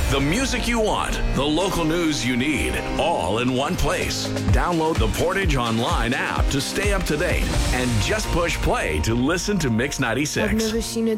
The music you want, the local news you need, all in one place. Download the Portage Online app to stay up to date and just push play to listen to Mix 96. I've never seen a